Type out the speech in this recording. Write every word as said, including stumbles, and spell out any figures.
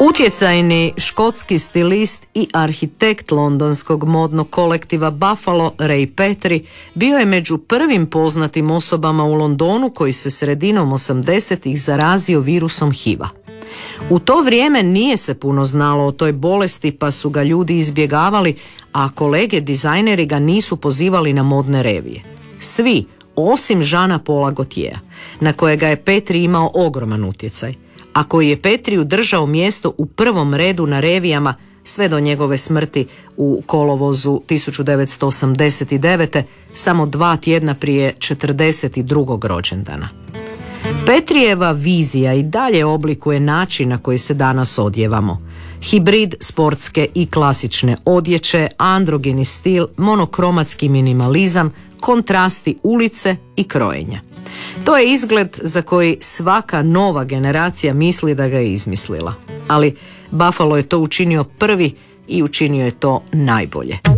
Utjecajni škotski stilist i arhitekt londonskog modnog kolektiva Buffalo, Ray Petrie, bio je među prvim poznatim osobama u Londonu koji se sredinom osamdesetih zarazio virusom H I V-a. U to vrijeme nije se puno znalo o toj bolesti, pa su ga ljudi izbjegavali, a kolege dizajneri ga nisu pozivali na modne revije. Svi, osim Jeana Paula Gaultiera, na kojega je Petrie imao ogroman utjecaj, a koji je Petriju držao mjesto u prvom redu na revijama sve do njegove smrti u kolovozu tisuću devetsto osamdeset devete, samo dva tjedna prije četrdeset drugog rođendana. Petrijeva vizija i dalje oblikuje način na koji se danas odjevamo. Hibrid sportske i klasične odjeće, androgeni stil, monokromatski minimalizam, kontrasti ulice i krojenja. To je izgled za koji svaka nova generacija misli da ga je izmislila. Ali Buffalo je to učinio prvi i učinio je to najbolje.